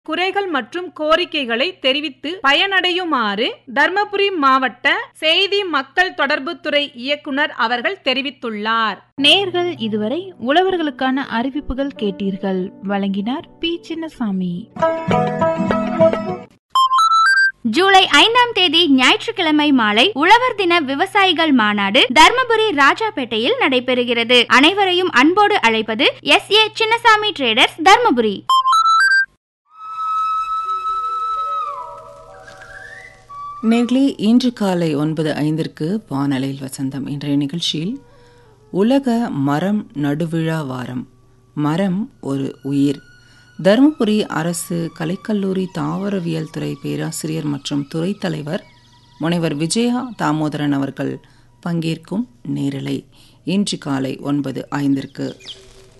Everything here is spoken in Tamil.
குறைகள் மற்றும் கோரிக்கைகளை தெரிவித்து பயனடையுமாறு தர்மபுரி மாவட்ட செய்தி மக்கள் தொடர்புத்துறை இயக்குனர் அவர்கள் தெரிவித்துள்ளார். நேயர்கள் இதுவரை உழவர்களுக்கான அறிவிப்புகள் கேட்டீர்கள். வழங்கினார் பி. சின்னசாமி. ஜூலை 5ஆம் தேதி ஞாயிற்றுக்கிழமை மாலை உழவர் தின விவசாயிகள் மாநாடு தர்மபுரி ராஜாபேட்டையில் நடைபெறுகிறது. அனைவரையும் அன்போடு அழைப்பது SA சின்னசாமி டிரேடர்ஸ், தர்மபுரி. நேர்களே, இன்று காலை 9:05 வானலையில் வசந்தம். இன்றைய நிகழ்ச்சியில் உலக மரம் நடுவிழா வாரம், மரம் ஒரு உயிர், தருமபுரி அரசு கலைக்கல்லூரி தாவரவியல் துறை பேராசிரியர் மற்றும் துறை தலைவர் முனைவர் விஜயா தாமோதரன் அவர்கள் பங்கேற்கும் நேரலை இன்று காலை 9:05.